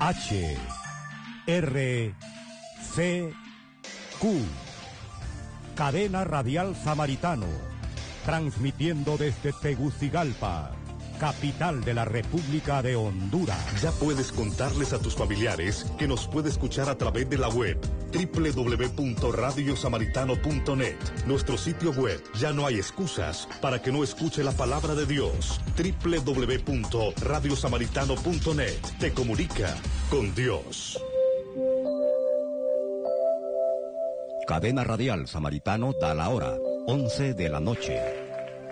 H, R, C, Q. Cadena Radial Samaritano, transmitiendo desde Tegucigalpa, capital de la República de Honduras. Ya puedes contarles a tus familiares que nos puede escuchar a través de la web www.radiosamaritano.net. Nuestro sitio web. Ya no hay excusas para que no escuche la palabra de Dios. www.radiosamaritano.net. Te comunica con Dios. Cadena Radial Samaritano da la hora, 11 de la noche.